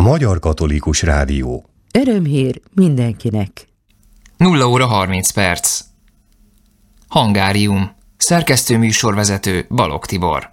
Magyar Katolikus Rádió. Örömhír mindenkinek. 0 óra 30 perc. Hangárium. Szerkesztő műsorvezető Balogh Tibor.